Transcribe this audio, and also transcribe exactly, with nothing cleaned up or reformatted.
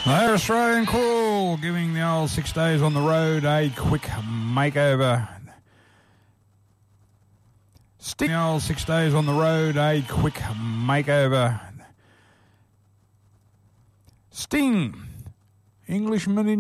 They're Australian Crawl, giving the old six days on the road a quick makeover. Sting, the old six days on the road a quick makeover. Sting, Englishman in